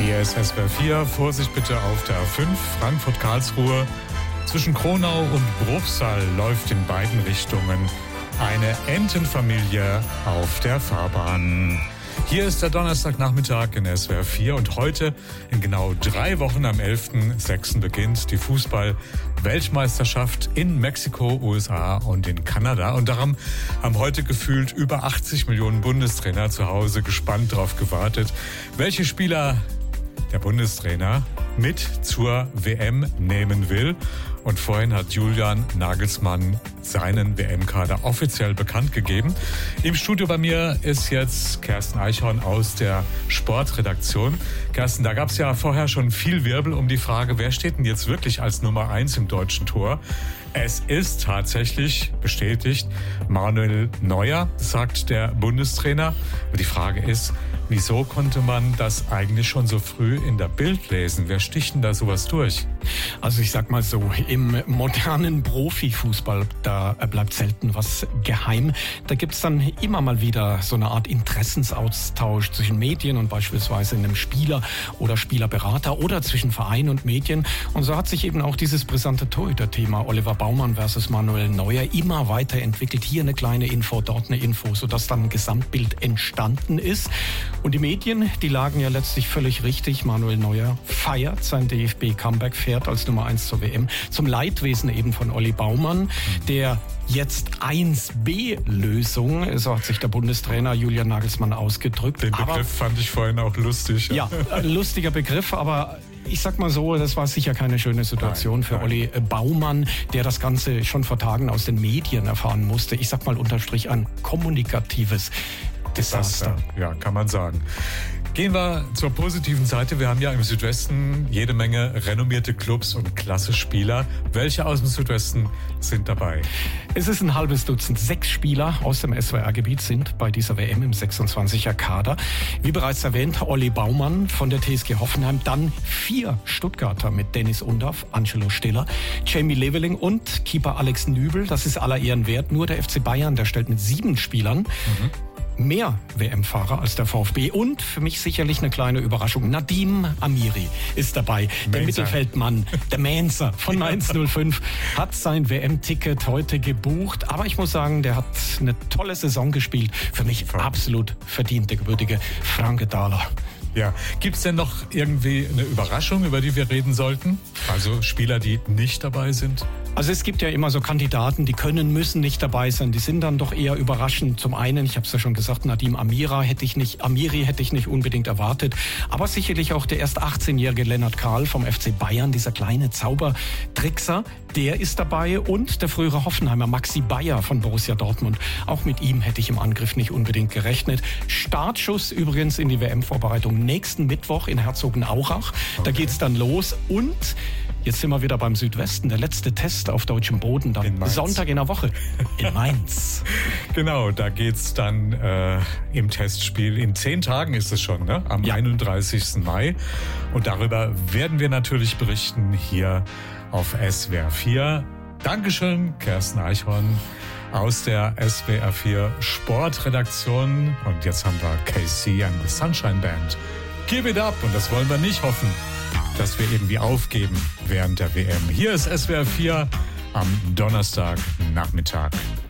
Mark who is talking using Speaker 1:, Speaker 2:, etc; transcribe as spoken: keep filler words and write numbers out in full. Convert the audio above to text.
Speaker 1: Hier ist S W R vier, Vorsicht bitte auf der A fünf, Frankfurt-Karlsruhe. Zwischen Kronau und Bruchsal läuft in beiden Richtungen eine Entenfamilie auf der Fahrbahn. Hier ist der Donnerstagnachmittag in S W R vier und heute in genau drei Wochen am elften sechsten beginnt die Fußball-Weltmeisterschaft in Mexiko, U S A und in Kanada. Und darum haben heute gefühlt über achtzig Millionen Bundestrainer zu Hause gespannt darauf gewartet, welche Spieler der Bundestrainer mit zur W M nehmen will. Und vorhin hat Julian Nagelsmann seinen W M-Kader offiziell bekannt gegeben. Im Studio bei mir ist jetzt Kerstin Eichhorn aus der Sportredaktion. Kerstin, da gab es ja vorher schon viel Wirbel um die Frage, wer steht denn jetzt wirklich als Nummer eins im deutschen Tor? Es ist tatsächlich bestätigt Manuel Neuer, sagt der Bundestrainer. Aber die Frage ist, wieso konnte man das eigentlich schon so früh in der Bild lesen? Wer sticht denn da sowas durch?
Speaker 2: Also ich sag mal so, im modernen Profifußball, da bleibt selten was geheim. Da gibt's dann immer mal wieder so eine Art Interessensaustausch zwischen Medien und beispielsweise einem Spieler oder Spielerberater oder zwischen Verein und Medien. Und so hat sich eben auch dieses brisante Torhüter-Thema Oliver Baumann versus Manuel Neuer immer weiterentwickelt. Hier eine kleine Info, dort eine Info, sodass dann ein Gesamtbild entstanden ist. Und die Medien, die lagen ja letztlich völlig richtig. Manuel Neuer feiert sein D F B-Comeback, fährt als Nummer eins zur W M. Zum Leidwesen eben von Olli Baumann, der jetzt eins B-Lösung, so hat sich der Bundestrainer Julian Nagelsmann ausgedrückt.
Speaker 1: Den Begriff aber, fand ich vorhin auch lustig.
Speaker 2: Ja, ein lustiger Begriff, aber ich sag mal so, das war sicher keine schöne Situation nein, für nein. Olli Baumann, der das Ganze schon vor Tagen aus den Medien erfahren musste. Ich sag mal unterm Strich ein kommunikatives Desaster.
Speaker 1: Ja, kann man sagen. Gehen wir zur positiven Seite. Wir haben ja im Südwesten jede Menge renommierte Clubs und klasse Spieler. Welche aus dem Südwesten sind dabei?
Speaker 2: Es ist ein halbes Dutzend. Sechs Spieler aus dem S W R-Gebiet sind bei dieser W M im sechsundzwanziger Kader. Wie bereits erwähnt, Olli Baumann von der T S G Hoffenheim. Dann vier Stuttgarter mit Dennis Undaff, Angelo Stiller, Jamie Leveling und Keeper Alex Nübel. Das ist aller Ehren wert. Nur der F C Bayern, der stellt mit sieben Spielern mhm. mehr W M-Fahrer als der VfB und für mich sicherlich eine kleine Überraschung. Nadim Amiri ist dabei. Der Mainzer. Mittelfeldmann, der Mainzer von Mainz null fünf, hat sein W M-Ticket heute gebucht. Aber ich muss sagen, der hat eine tolle Saison gespielt. Für mich Voll. absolut verdient, der gewürdige Franke Dahler.
Speaker 1: Ja, gibt's denn noch irgendwie eine Überraschung, über die wir reden sollten? Also Spieler, die nicht dabei sind?
Speaker 2: Also es gibt ja immer so Kandidaten, die können, müssen nicht dabei sein. Die sind dann doch eher überraschend. Zum einen, ich habe es ja schon gesagt, Nadim Amira hätte ich nicht, Amiri hätte ich nicht unbedingt erwartet. Aber sicherlich auch der erst achtzehnjährige Lennart Karl vom F C Bayern, dieser kleine Zaubertrickser, der ist dabei. Und der frühere Hoffenheimer Maxi Bayer von Borussia Dortmund. Auch mit ihm hätte ich im Angriff nicht unbedingt gerechnet. Startschuss übrigens in die W M-Vorbereitung nächsten Mittwoch in Herzogenaurach. Okay. Da geht's dann los. Und jetzt sind wir wieder beim Südwesten. Der letzte Test auf deutschem Boden, dann in Sonntag in der Woche in Mainz.
Speaker 1: Genau, da geht's dann äh, im Testspiel. In zehn Tagen ist es schon, ne? Am ja. einunddreißigsten Mai. Und darüber werden wir natürlich berichten hier auf S W R vier. Dankeschön, Kerstin Eichhorn aus der S W R vier Sportredaktion. Und jetzt haben wir K C and the Sunshine Band. Keep it up. Und das wollen wir nicht hoffen, dass wir irgendwie aufgeben während der W M. Hier ist S W R vier am Donnerstagnachmittag.